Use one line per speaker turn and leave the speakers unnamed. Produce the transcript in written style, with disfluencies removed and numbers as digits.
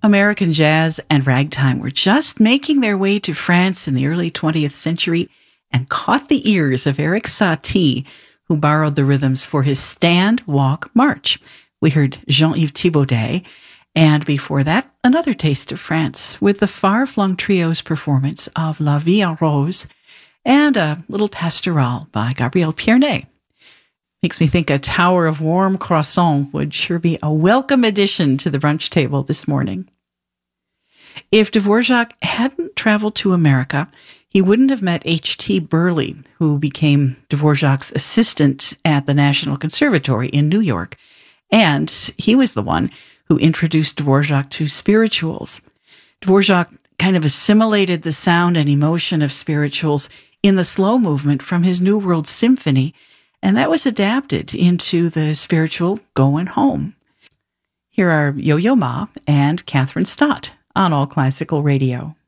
American jazz and ragtime were just making their way to France in the early 20th century and caught the ears of Eric Satie, who borrowed the rhythms for his Stand, Walk, March. We heard Jean-Yves Thibaudet, and before that, another taste of France with the Far-Flung Trio's performance of La Vie en Rose and a little pastoral by Gabriel Piernet. Makes me think a tower of warm croissant would sure be a welcome addition to the brunch table this morning. If Dvorak hadn't traveled to America, he wouldn't have met H.T. Burleigh, who became Dvorak's assistant at the National Conservatory in New York. And he was the one who introduced Dvorak to spirituals. Dvorak kind of assimilated the sound and emotion of spirituals in the slow movement from his New World Symphony, and that was adapted into the spiritual Goin' Home. Here are Yo-Yo Ma and Catherine Stott on All Classical Radio.